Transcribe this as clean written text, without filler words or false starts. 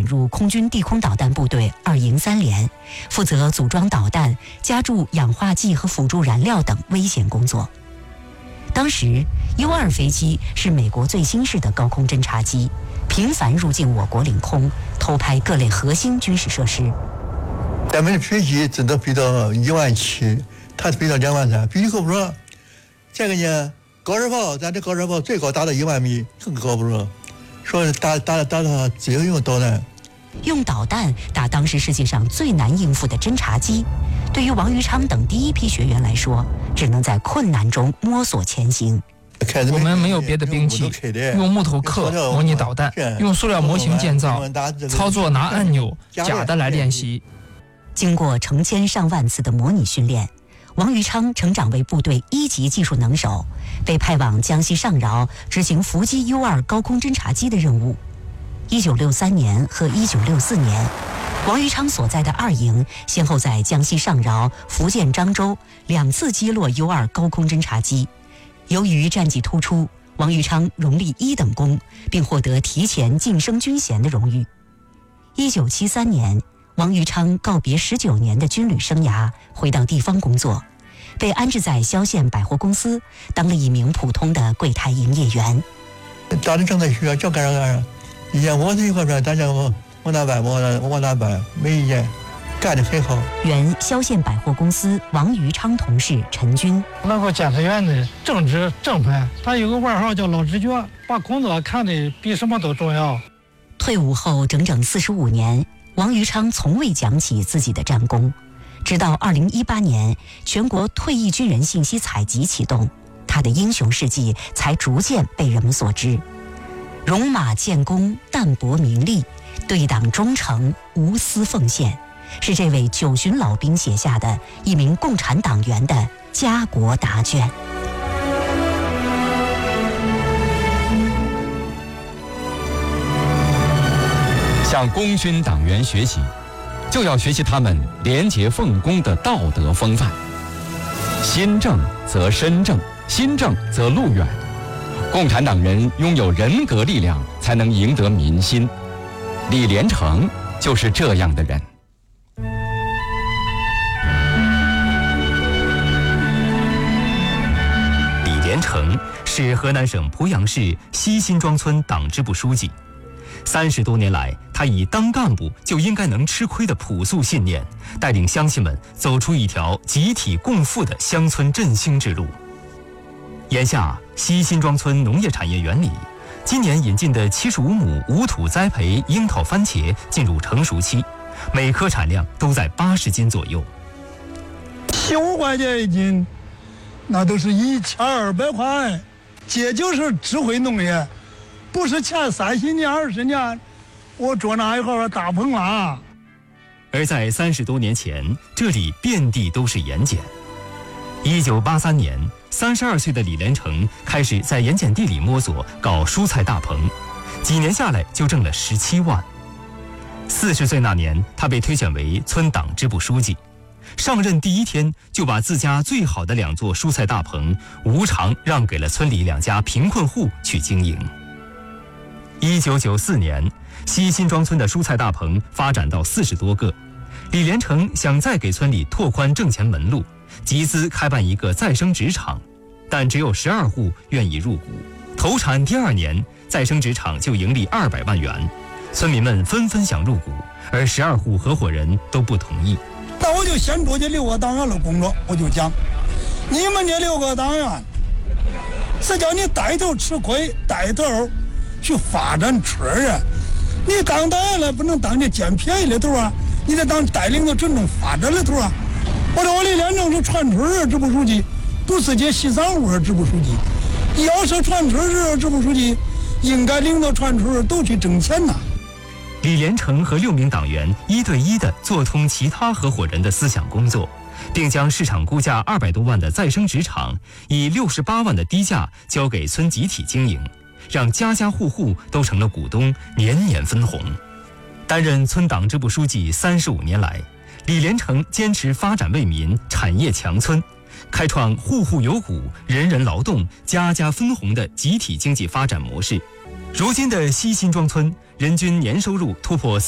入空军地空导弹部队2营3连，负责组装导弹、加注氧化剂和辅助燃料等危险工作。当时 U-2 飞机是美国最新式的高空侦察机，频繁入境我国领空，偷拍各类核心军事设施。 咱们的飞机只能飞到17000，它飞到23000，比你高不少。这个呢，高射炮，咱这高射炮最高达到1万米，更高不少。说打自由用导弹， 用导弹打当时世界上最难应付的侦察机，对于王余昌等第一批学员来说，只能在困难中摸索前行。 我们没有别的兵器，用木头刻模拟导弹，用塑料模型建造，操作拿按钮假的来练习。 经过成千上万次的模拟训练，王余昌成长为部队1级技术能手，被派往江西上饶执行伏击 U-2 高空侦察机的任务。1963年和1964年，王余昌所在的2营先后在江西上饶、福建漳州2次击落 U-2 高空侦察机。由于战绩突出，王余昌荣立1等功，并获得提前晋升军衔的荣誉。1973年，王余昌告别19年的军旅生涯，回到地方工作，被安置在萧县百货公司，当了一名普通的柜台营业员。 当时正在学，就干啥。以前我这一块儿，大家我哪办，我哪办，没意见，干得很好。 原萧县百货公司王余昌同事陈军， 那个监察员的正直正派，他有个外号叫老直觉，把工作看得比什么都重要。 退伍后整整45年，王余昌从未讲起自己的战功，直到2018年全国退役军人信息采集启动，他的英雄事迹才逐渐被人们所知。戎马建功，淡泊名利，对党忠诚，无私奉献，是这位9旬老兵写下的一名共产党员的家国答卷。 向功勋党员学习，就要学习他们廉洁奉公的道德风范。心正则身正，心正则路远。共产党人拥有人格力量，才能赢得民心。李连成就是这样的人。 李连成是河南省濮阳市西辛庄村党支部书记。30多年来，他以当干部就应该能吃亏的朴素信念，带领乡亲们走出一条集体共富的乡村振兴之路。眼下，西辛庄村农业产业园里，今年引进的75亩无土栽培樱桃番茄进入成熟期，每颗产量都在80斤左右。 15块钱一斤，那都是1200块。这就是智慧农业，不是前30年、20年，我捉那一号大棚啊。 而在30多年前，这里遍地都是盐碱。1983年，32岁的李连成开始在盐碱地里摸索搞蔬菜大棚，几年下来就挣了17万。40岁那年，他被推选为村党支部书记，上任第1天就把自家最好的2座蔬菜大棚无偿让给了村里2家贫困户去经营。1994年，西辛庄村的蔬菜大棚发展到40多个，李连成想再给村里拓宽挣钱门路，集资开办一个再生纸厂，但只有12户愿意入股。投产第2年，再生纸厂就盈利200万元，村民们纷纷想入股，而12户合伙人都不同意。 那我就先做这6个党员的工作，我就讲，你们这6个党员是叫你带头吃亏，带头去发展村啊！你当党员了，不能当这捡便宜的头啊！你得当带领着群众发展的头啊！我说我李连成是串村支部书记，不是这西三户支部书记。要是串村支部书记，应该领导串村都去挣钱呐。 李连成和6名党员1对1地做通其他合伙人的思想工作，并将市场估价200多万的再生纸厂以68万的低价交给村集体经营，让家家户户都成了股东，年年分红。担任村党支部书记35年来，李连成坚持发展为民、产业强村，开创户户有股、人人劳动、家家分红的集体经济发展模式。如今的西辛庄村人均年收入突破